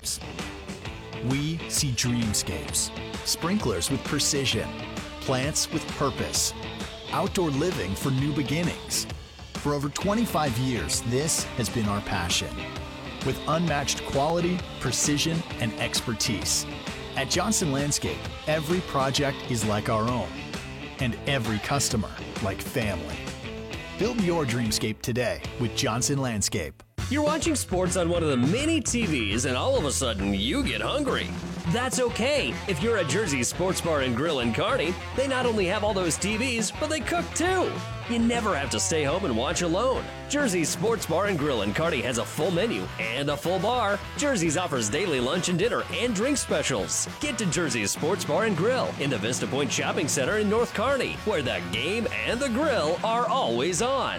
dreamscapes. We see dreamscapes. Sprinklers with precision. Plants with purpose. Outdoor living for new beginnings. For over 25 years, this has been our passion. With unmatched quality, precision, and expertise. At Johnson Landscape, every project is like our own. And every customer like family. Build your dreamscape today with Johnson Landscape. You're watching sports on one of the many TVs and all of a sudden you get hungry. That's okay. If you're at Jersey's Sports Bar and Grill in Kearney, they not only have all those TVs, but they cook too. You never have to stay home and watch alone. Jersey's Sports Bar and Grill in Kearney has a full menu and a full bar. Jersey's offers daily lunch and dinner and drink specials. Get to Jersey's Sports Bar and Grill in the Vista Point Shopping Center in North Kearney, where the game and the grill are always on.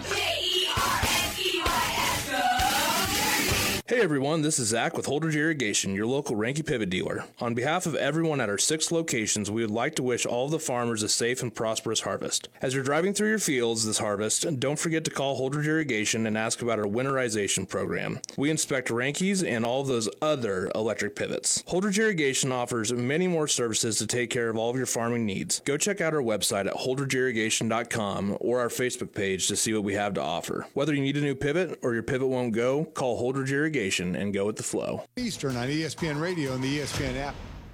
Hey everyone, this is Zach with Holdridge Irrigation, your local Ranky Pivot dealer. On behalf of everyone at our 6 locations, we would like to wish all of the farmers a safe and prosperous harvest. As you're driving through your fields this harvest, don't forget to call Holdridge Irrigation and ask about our winterization program. We inspect Rankies and all of those other electric pivots. Holdridge Irrigation offers many more services to take care of all of your farming needs. Go check out our website at holdridgeirrigation.com or our Facebook page to see what we have to offer. Whether you need a new pivot or your pivot won't go, call Holdridge Irrigation and go with the flow. Eastern on ESPN Radio and the ESPN app.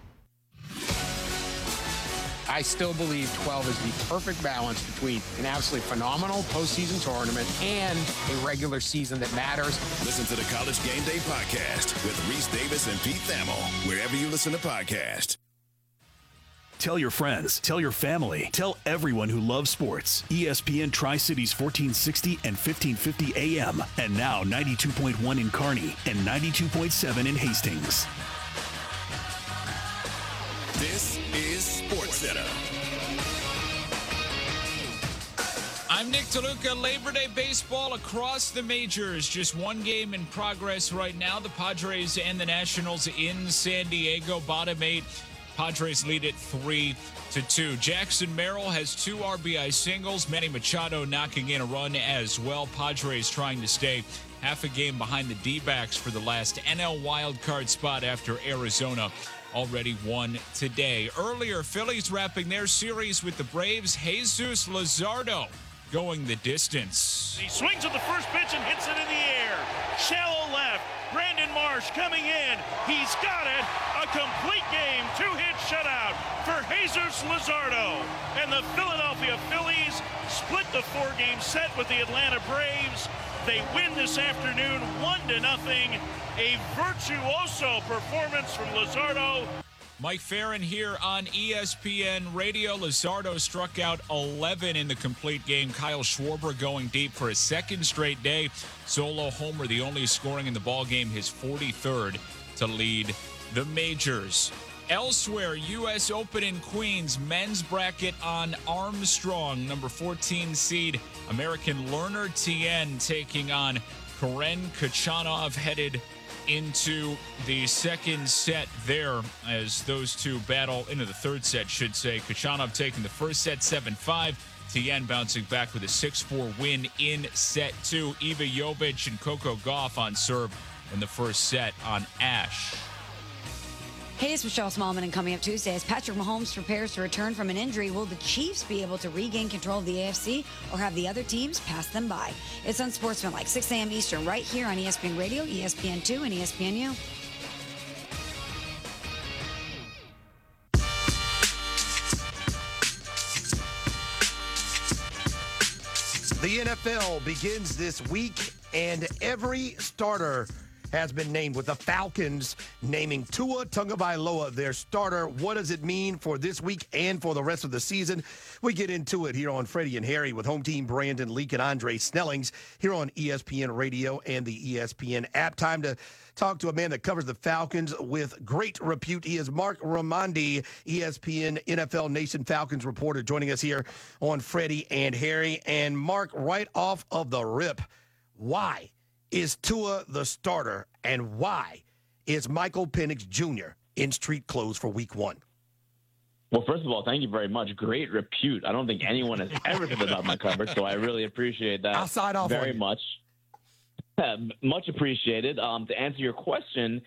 I still believe 12 is the perfect balance between an absolutely phenomenal postseason tournament and a regular season that matters. Listen to the College Game Day podcast with Reese Davis and Pete Thamel, wherever you listen to podcasts. Tell your friends, tell your family, tell everyone who loves sports. ESPN Tri-Cities 1460 and 1550 AM, and now 92.1 in Kearney and 92.7 in Hastings. This is SportsCenter. I'm Nick DeLuca. Labor Day baseball across the majors. Just one game in progress right now. The Padres and the Nationals in San Diego. Bottom 8. Padres lead it 3-2. Jackson Merrill has 2 RBI singles. Manny Machado knocking in a run as well. Padres trying to stay half a game behind the D-backs for the last NL wildcard spot after Arizona already won today. Earlier, Phillies wrapping their series with the Braves. Jesus Luzardo going the distance. He swings at the first pitch and hits it in the air. Shallow left. Brandon Marsh coming in. He's got it. A complete game. 2-hit shutout for Jesus Luzardo. And the Philadelphia Phillies split the 4-game set with the Atlanta Braves. They win this afternoon 1-0. A virtuoso performance from Luzardo. Mike Farron here on ESPN Radio. Luzardo struck out 11 in the complete game. Kyle Schwarber going deep for a second straight day. Solo homer, the only scoring in the ballgame, his 43rd to lead the majors. Elsewhere, U.S. Open in Queens, men's bracket on Armstrong. Number 14 seed, American Lerner Tien taking on Karen Khachanov, headed into the second set there as those two battle into the third set, should say. Khachanov taking the first set 7-5. Tien bouncing back with a 6-4 win in set 2. Iva Jovic and Coco Gauff on serve in the first set on Ash. Hey, it's Michelle Smallman, and coming up Tuesday, as Patrick Mahomes prepares to return from an injury, will the Chiefs be able to regain control of the AFC or have the other teams pass them by? It's Unsportsmanlike, 6 a.m. Eastern, right here on ESPN Radio, ESPN2, and ESPNU. The NFL begins this week, and every starter has been named, with the Falcons naming Tua Tagovailoa their starter. What does it mean for this week and for the rest of the season? We get into it here on Freddie and Harry with home team Brandon Leak and Andre Snellings here on ESPN Radio and the ESPN app. Time to talk to a man that covers the Falcons with great repute. He is Mark Raimondi, ESPN NFL Nation Falcons reporter, joining us here on Freddie and Harry. And Mark, right off of the rip, why is Tua the starter, and why is Michael Penix Jr. in street clothes for week 1? Well, first of all, thank you very much. Great repute. I don't think anyone has ever said about my coverage, so I really appreciate that. I'll sign off very on much. Much appreciated. To answer your question,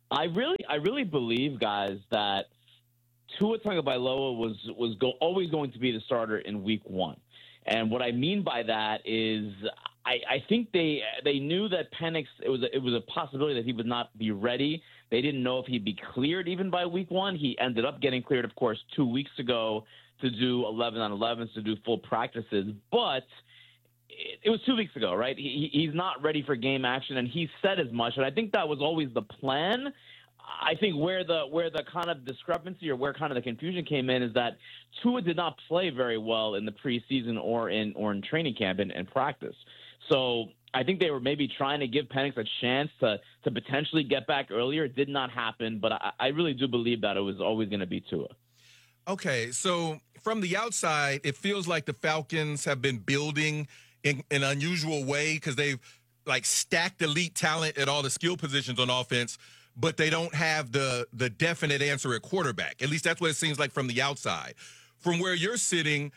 I really believe, guys, that Tua Tagovailoa was always going to be the starter in Week 1. And what I mean by that is I think they knew that Penix, it was a possibility that he would not be ready. They didn't know if he'd be cleared even by Week 1. He ended up getting cleared, of course, 2 weeks ago to do 11-on-11s, to do full practices. But it was 2 weeks ago, right? He's not ready for game action, and he said as much. And I think that was always the plan. I think where the kind of discrepancy or where kind of the confusion came in is that Tua did not play very well in the preseason or in training camp and practice. So I think they were maybe trying to give Penix a chance to potentially get back earlier. It did not happen, but I really do believe that it was always going to be Tua. Okay, so from the outside, it feels like the Falcons have been building in an unusual way because they've like stacked elite talent at all the skill positions on offense, but they don't have the definite answer at quarterback. At least that's what it seems like from the outside. From where you're sitting,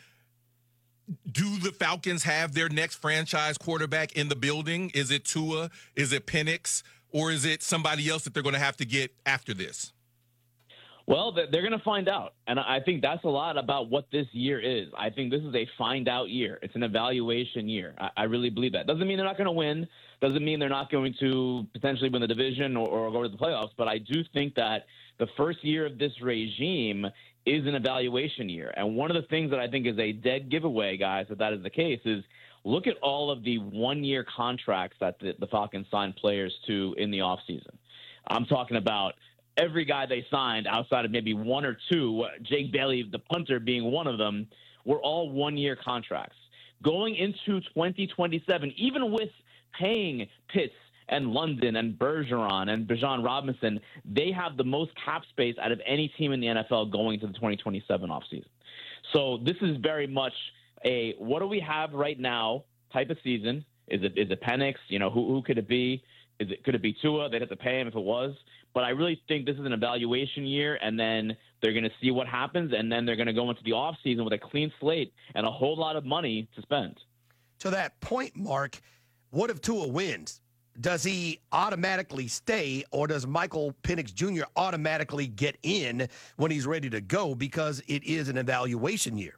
do the Falcons have their next franchise quarterback in the building? Is it Tua? Is it Penix? Or is it somebody else that they're going to have to get after this? Well, they're going to find out. And I think that's a lot about what this year is. I think this is a find-out year. It's an evaluation year. I really believe that. Doesn't mean they're not going to win. Doesn't mean they're not going to potentially win the division or go to the playoffs. But I do think that the first year of this regime is an evaluation year. And one of the things that I think is a dead giveaway, guys, if that is the case, is look at all of the one-year contracts that the Falcons signed players to in the offseason. I'm talking about every guy they signed outside of maybe one or two, Jake Bailey, the punter, being one of them, were all one-year contracts. Going into 2027, even with paying Pitts and London and Bergeron and Bijan Robinson, they have the most cap space out of any team in the NFL going to the 2027 offseason. So this is very much a what do we have right now type of season. Is it Penix? You know, who could it be? Could it be Tua? They'd have to pay him if it was. But I really think this is an evaluation year, and then they're going to see what happens, and then they're going to go into the offseason with a clean slate and a whole lot of money to spend. To that point, Mark, what if Tua wins? Does he automatically stay, or does Michael Penix Jr. automatically get in when he's ready to go because it is an evaluation year?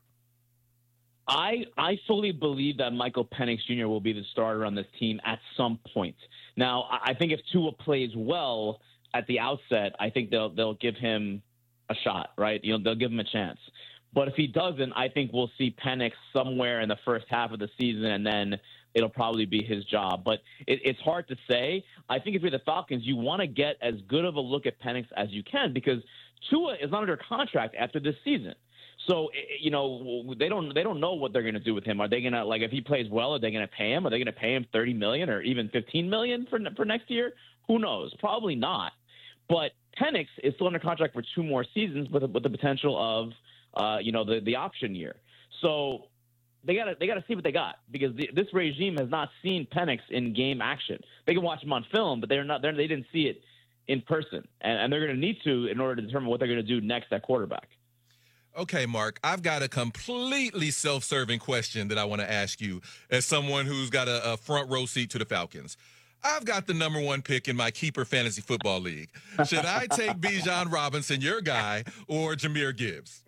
I fully believe that Michael Penix Jr. will be the starter on this team at some point. Now, I think if Tua plays well at the outset, I think they'll give him a shot, right? You know, they'll give him a chance. But if he doesn't, I think we'll see Penix somewhere in the first half of the season, and then it'll probably be his job. But it's hard to say. I think if you're the Falcons, you want to get as good of a look at Penix as you can because Tua is not under contract after this season. So, you know, they don't know what they're going to do with him. Are they going to, like, if he plays well, are they going to pay him? Are they going to pay him $30 million or even $15 million for next year? Who knows? Probably not. But Penix is still under contract for 2 more seasons with the potential of, the option year. So they got to see what they got because this regime has not seen Penix in game action. They can watch him on film, but they didn't see it in person, and they're going to need to in order to determine what they're going to do next at quarterback. Okay, Mark, I've got a completely self-serving question that I want to ask you as someone who's got a front row seat to the Falcons. I've got the number 1 pick in my keeper fantasy football league. Should I take Bijan Robinson, your guy, or Jahmyr Gibbs?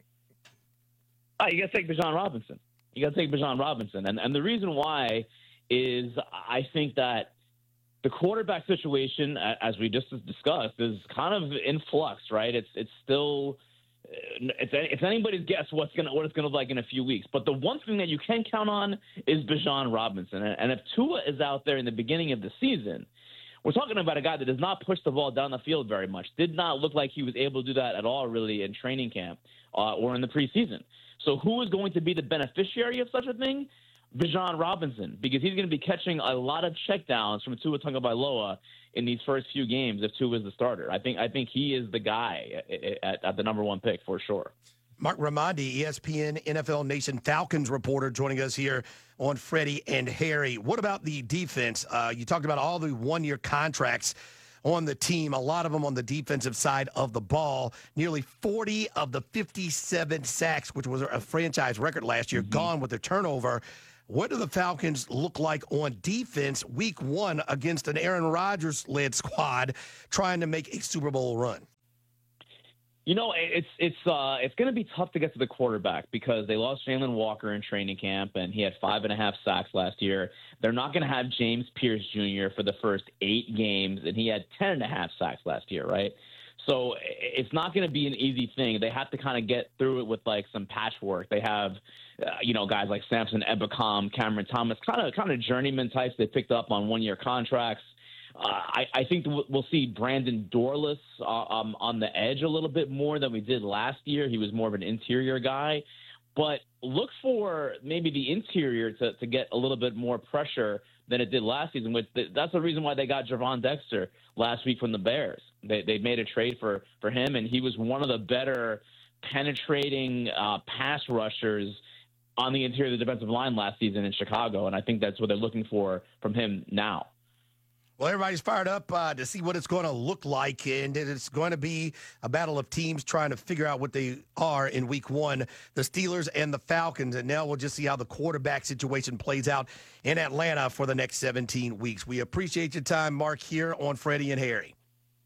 You got to take Bijan Robinson. And the reason why is I think that the quarterback situation, as we just discussed, is kind of in flux, right? It's still it's anybody's guess what it's going to look like in a few weeks. But the one thing that you can count on is Bijan Robinson. And if Tua is out there in the beginning of the season, we're talking about a guy that does not push the ball down the field very much. Did not look like he was able to do that at all, really, in training camp or in the preseason. So who is going to be the beneficiary of such a thing? Bijan Robinson, because he's going to be catching a lot of checkdowns from Tua Tagovailoa in these first few games if Tua is the starter. I think he is the guy at the number 1 pick for sure. Mark Raimondi, ESPN NFL Nation Falcons reporter, joining us here on Freddie and Harry. What about the defense? You talked about all the one-year contracts on the team, a lot of them on the defensive side of the ball. Nearly 40 of the 57 sacks, which was a franchise record last year, gone with the turnover. What do the Falcons look like on defense week 1 against an Aaron Rodgers-led squad trying to make a Super Bowl run? You know, it's going to be tough to get to the quarterback because they lost Jalen Walker in training camp, and he had 5.5 sacks last year. They're not going to have James Pierce Jr. for the first 8 games, and he had 10.5 sacks last year, right? So it's not going to be an easy thing. They have to kind of get through it with like some patchwork. They have, guys like Samson Ebukam, Cameron Thomas, kind of journeyman types they picked up on 1-year contracts. I think we'll see Brandon Dorlus on the edge a little bit more than we did last year. He was more of an interior guy. But look for maybe the interior to get a little bit more pressure than it did last season. That's the reason why they got Javon Dexter last week from the Bears. They made a trade for him, and he was one of the better penetrating pass rushers on the interior of the defensive line last season in Chicago, and I think that's what they're looking for from him now. Well, everybody's fired up to see what it's going to look like, and it's going to be a battle of teams trying to figure out what they are in week 1, the Steelers and the Falcons, and now we'll just see how the quarterback situation plays out in Atlanta for the next 17 weeks. We appreciate your time, Mark, here on Freddie and Harry.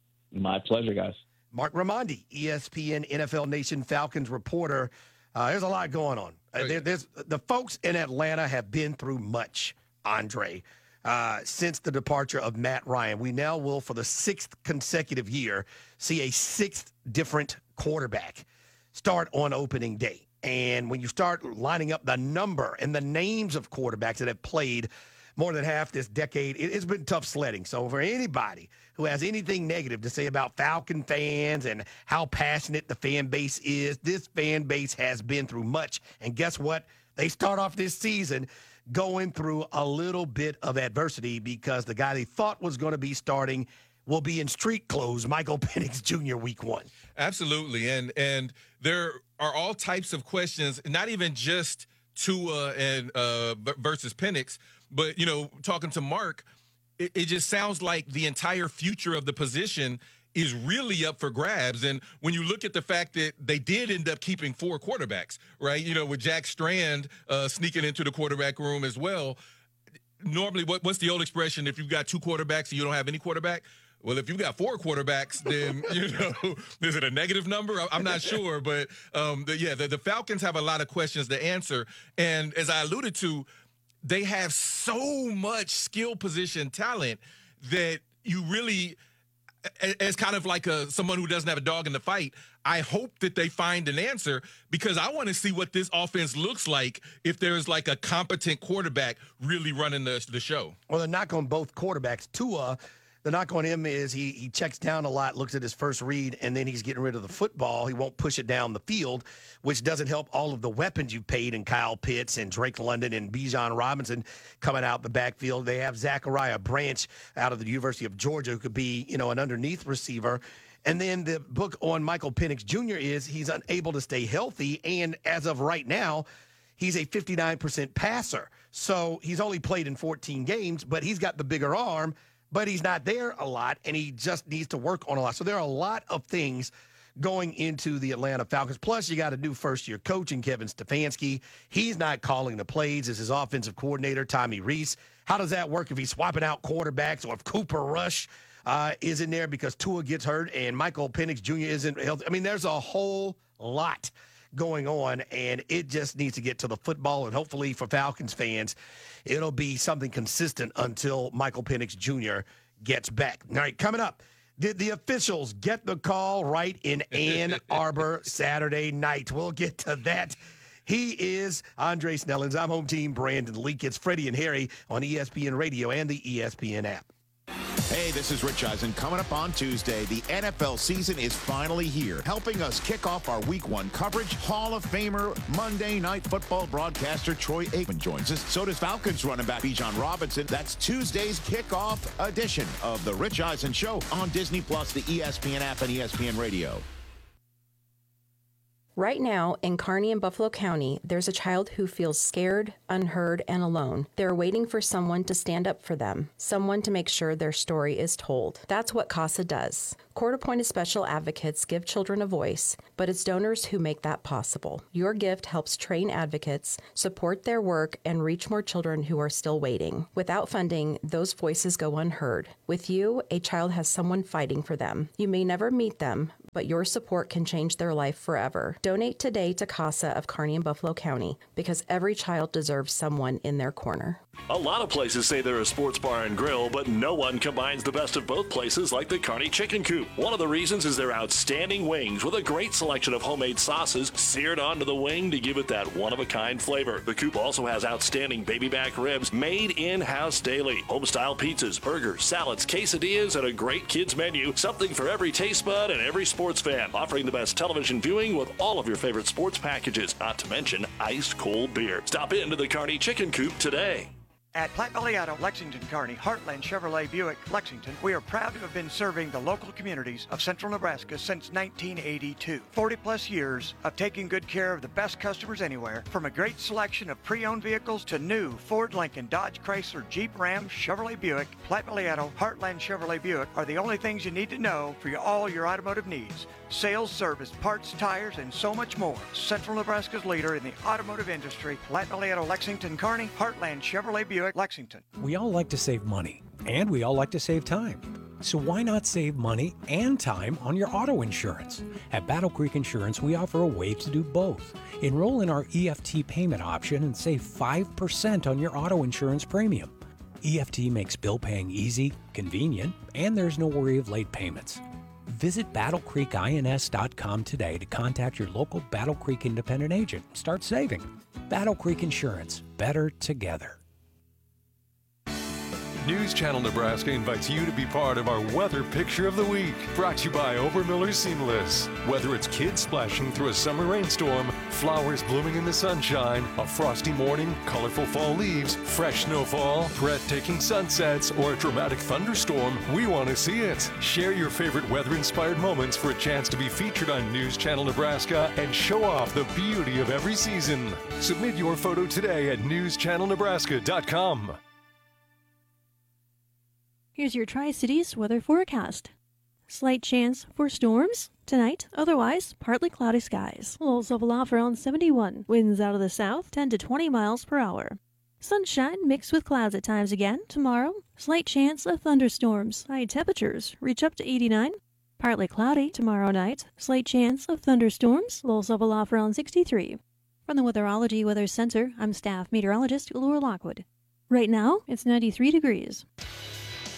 My pleasure, guys. Mark Raimondi, ESPN NFL Nation Falcons reporter. There's a lot going on. There's the folks in Atlanta have been through much, Andre. Since the departure of Matt Ryan. We now will, for the 6th consecutive year, see a 6th different quarterback start on opening day. And when you start lining up the number and the names of quarterbacks that have played more than half this decade, it's been tough sledding. So for anybody who has anything negative to say about Falcon fans and how passionate the fan base is, this fan base has been through much. And guess what? They start off this season going through a little bit of adversity because the guy they thought was going to be starting will be in street clothes, Michael Penix Jr. week 1. Absolutely. And there are all types of questions, not even just Tua and versus Penix, but, talking to Mark, it just sounds like the entire future of the position is really up for grabs. And when you look at the fact that they did end up keeping 4 quarterbacks, right, with Jack Strand sneaking into the quarterback room as well. Normally, what's the old expression? If you've got 2 quarterbacks and you don't have any quarterback? Well, if you've got 4 quarterbacks, then, is it a negative number? I'm not sure. But, the Falcons have a lot of questions to answer. And as I alluded to, they have so much skill position talent that you really – as kind of like someone who doesn't have a dog in the fight, I hope that they find an answer because I want to see what this offense looks like if there's like a competent quarterback really running the show. Well, the knock on both quarterbacks, Tua, the knock on him is he checks down a lot, looks at his first read, and then he's getting rid of the football. He won't push it down the field, which doesn't help all of the weapons you paid in Kyle Pitts and Drake London and Bijan Robinson coming out the backfield. They have Zachariah Branch out of the University of Georgia who could be, an underneath receiver. And then the book on Michael Penix Jr. is he's unable to stay healthy, and as of right now, he's a 59% passer. So he's only played in 14 games, but he's got the bigger arm. But he's not there a lot, and he just needs to work on a lot. So there are a lot of things going into the Atlanta Falcons. Plus, you got a new first-year coach in Kevin Stefanski. He's not calling the plays as his offensive coordinator, Tommy Rees. How does that work if he's swapping out quarterbacks or if Cooper Rush is in there because Tua gets hurt and Michael Penix Jr. isn't healthy? I mean, there's a whole lot going on, and it just needs to get to the football, and hopefully for Falcons fans, it'll be something consistent until Michael Penix Jr. gets back. All right, coming up, did the officials get the call right in Ann Arbor Saturday night? We'll get to that. He is Andre Snellings. I'm home team Brandon Leak. It's Freddie and Harry on ESPN Radio and the ESPN app. Hey, this is Rich Eisen. Coming up on Tuesday, the NFL season is finally here. Helping us kick off our Week 1 coverage, Hall of Famer, Monday Night Football broadcaster Troy Aikman joins us. So does Falcons running back Bijan Robinson. That's Tuesday's kickoff edition of the Rich Eisen Show on Disney+, the ESPN app, and ESPN Radio. Right now, in Kearney and Buffalo County, there's a child who feels scared, unheard, and alone. They're waiting for someone to stand up for them, someone to make sure their story is told. That's what CASA does. Court-appointed special advocates give children a voice, but it's donors who make that possible. Your gift helps train advocates, support their work, and reach more children who are still waiting. Without funding, those voices go unheard. With you, a child has someone fighting for them. You may never meet them, but your support can change their life forever. Donate today to CASA of Kearney and Buffalo County, because every child deserves someone in their corner. A lot of places say they're a sports bar and grill, but no one combines the best of both places like the Kearney Chicken Coop. One of the reasons is their outstanding wings with a great selection of homemade sauces seared onto the wing to give it that one-of-a-kind flavor. The Coop also has outstanding baby back ribs made in-house daily, home-style pizzas, burgers, salads, quesadillas, and a great kids menu. Something for every taste bud and every sports fan. Offering the best television viewing with all of your favorite sports packages, not to mention ice cold beer. Stop into the Kearney Chicken Coop today. At Platte Valley Auto, Lexington, Kearney, Heartland Chevrolet Buick, Lexington, we are proud to have been serving the local communities of central Nebraska since 1982. 40-plus years of taking good care of the best customers anywhere, from a great selection of pre-owned vehicles to new Ford, Lincoln, Dodge, Chrysler, Jeep, Ram, Chevrolet Buick. Platte Valley Auto, Heartland Chevrolet Buick are the only things you need to know for all your automotive needs. Sales, service, parts, tires, and so much more. Central Nebraska's leader in the automotive industry, Platte Valley Auto, Lexington, Kearney, Heartland Chevrolet Buick, Lexington. We all like to save money, and we all like to save time. So why not save money and time on your auto insurance? At Battle Creek Insurance, we offer a way to do both. Enroll in our EFT payment option and save 5% on your auto insurance premium. EFT makes bill paying easy, convenient, and there's no worry of late payments. Visit BattleCreekINS.com today to contact your local Battle Creek independent agent. Start saving. Battle Creek Insurance. Better together. News Channel Nebraska invites you to be part of our Weather Picture of the Week, brought to you by Obermiller Seamless. Whether it's kids splashing through a summer rainstorm, flowers blooming in the sunshine, a frosty morning, colorful fall leaves, fresh snowfall, breathtaking sunsets, or a dramatic thunderstorm, we want to see it. Share your favorite weather-inspired moments for a chance to be featured on News Channel Nebraska and show off the beauty of every season. Submit your photo today at newschannelnebraska.com. Here's your Tri-Cities weather forecast. Slight chance for storms tonight, otherwise partly cloudy skies. Lows level off around 71. Winds out of the south 10 to 20 miles per hour. Sunshine mixed with clouds at times again tomorrow. Slight chance of thunderstorms. High temperatures reach up to 89. Partly cloudy tomorrow night. Slight chance of thunderstorms. Lows level off around 63. From the Weatherology Weather Center, I'm staff meteorologist Laura Lockwood. Right now, it's 93 degrees.